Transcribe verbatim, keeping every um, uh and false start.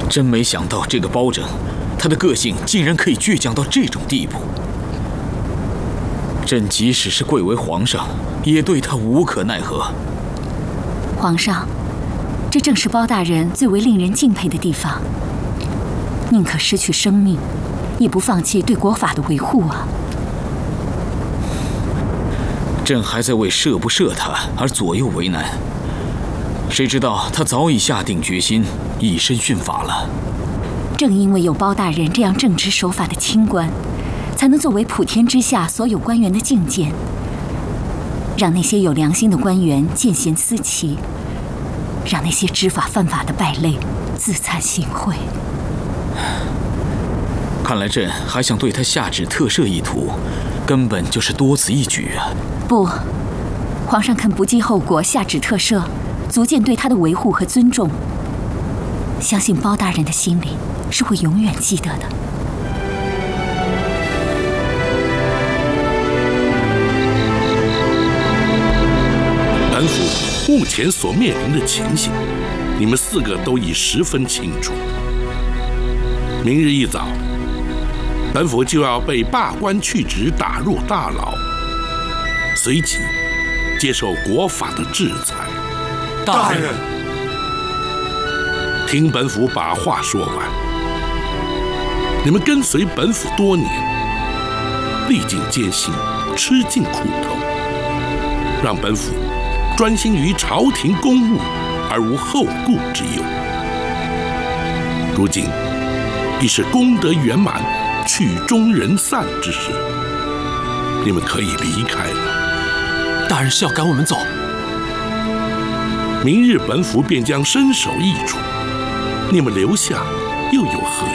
真没想到这个包拯，他的个性竟然可以倔强到这种地步。朕即使是贵为皇上，也对他无可奈何。 皇上，这正是包大人最为令人敬佩的地方。宁可失去生命，也不放弃对国法的维护啊！ 朕还在为赦不赦他而左右为难，谁知道他早已下定决心，以身殉法了。 正因为有包大人这样正直守法的清官，才能作为普天之下所有官员的镜鉴，让那些有良心的官员见贤思齐，让那些知法犯法的败类自惭形秽。 看来朕还想对他下旨特赦一途，根本就是多此一举啊！ 不，皇上肯不计后果下旨特赦，足见对他的维护和尊重。相信包大人的心里是会永远记得的。 本府目前所面临的情形，你们四个都已十分清楚。明日一早，本府就要被罢官去职，打入大牢，随即接受国法的制裁。 大人， 听本府把话说完。你们跟随本府多年，历尽艰辛，吃尽苦头，让本府专心于朝廷公务，而无后顾之忧。如今已是功德圆满、曲终人散之时，你们可以离开了。 大人是要赶我们走？ 明日本府便将身首异处，你们留下又有何